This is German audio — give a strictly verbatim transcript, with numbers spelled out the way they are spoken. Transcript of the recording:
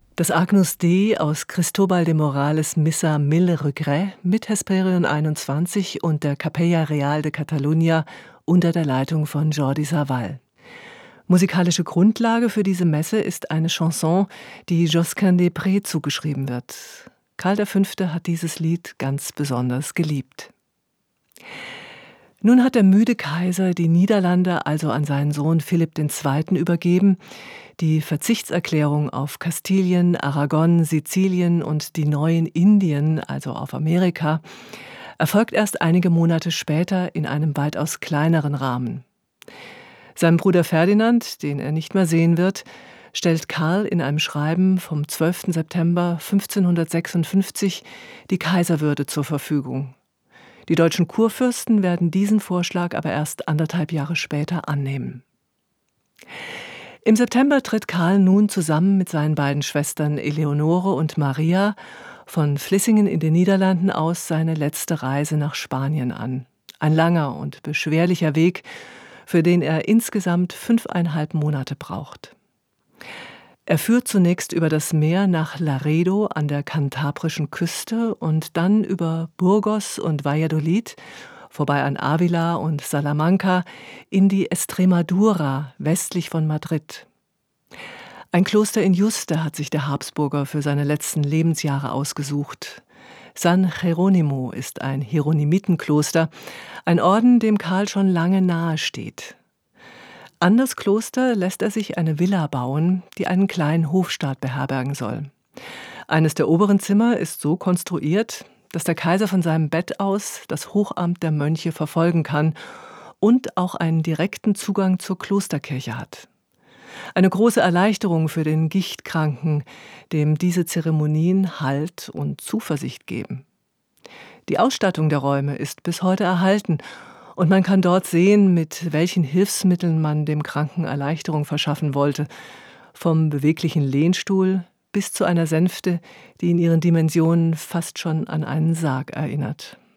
Das Agnus Dei aus Cristóbal de Morales Missa Mil Regret mit Hesperion einundzwanzig und der Capella Real de Catalunya unter der Leitung von Jordi Savall. Musikalische Grundlage für diese Messe ist eine Chanson, die Josquin des Prez zugeschrieben wird. Karl der Fünfte hat dieses Lied ganz besonders geliebt. Nun hat der müde Kaiser die Niederlande also an seinen Sohn Philipp der Zweite übergeben. Die Verzichtserklärung auf Kastilien, Aragon, Sizilien und die neuen Indien, also auf Amerika, erfolgt erst einige Monate später in einem weitaus kleineren Rahmen. Sein Bruder Ferdinand, den er nicht mehr sehen wird, stellt Karl in einem Schreiben vom zwölften September fünfzehnhundertsechsundfünfzig die Kaiserwürde zur Verfügung. Die deutschen Kurfürsten werden diesen Vorschlag aber erst anderthalb Jahre später annehmen. Im September tritt Karl nun zusammen mit seinen beiden Schwestern Eleonore und Maria von Vlissingen in den Niederlanden aus seine letzte Reise nach Spanien an. Ein langer und beschwerlicher Weg, für den er insgesamt fünfeinhalb Monate braucht. Er führt zunächst über das Meer nach Laredo an der kantabrischen Küste und dann über Burgos und Valladolid, vorbei an Ávila und Salamanca, in die Estremadura westlich von Madrid. Ein Kloster in Yuste hat sich der Habsburger für seine letzten Lebensjahre ausgesucht. San Jerónimo ist ein Hieronymitenkloster, ein Orden, dem Karl schon lange nahe steht. An das Kloster lässt er sich eine Villa bauen, die einen kleinen Hofstaat beherbergen soll. Eines der oberen Zimmer ist so konstruiert, dass der Kaiser von seinem Bett aus das Hochamt der Mönche verfolgen kann und auch einen direkten Zugang zur Klosterkirche hat. Eine große Erleichterung für den Gichtkranken, dem diese Zeremonien Halt und Zuversicht geben. Die Ausstattung der Räume ist bis heute erhalten und man kann dort sehen, mit welchen Hilfsmitteln man dem Kranken Erleichterung verschaffen wollte. Vom beweglichen Lehnstuhl bis zu einer Sänfte, die in ihren Dimensionen fast schon an einen Sarg erinnert.